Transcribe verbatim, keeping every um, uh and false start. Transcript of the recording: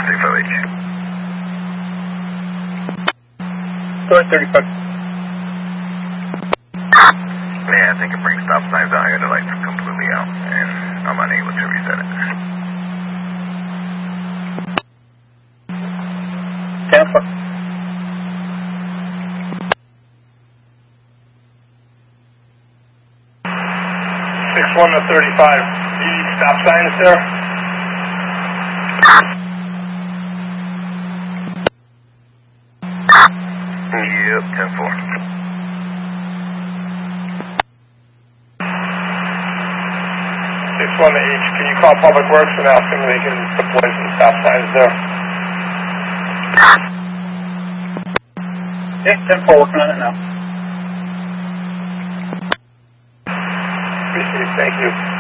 six five H. Go ahead, thirty-five. Yeah, I think it brings stop signs out here. The lights are completely out, and I'm unable to reset it. ten four. six one to thirty-five. Do you need stop signs there? Yep, ten four. six one to H. Can you call Public Works and ask them if they can deploy some stop signs there? Yeah, ten four, working on it now. Appreciate it. Thank you.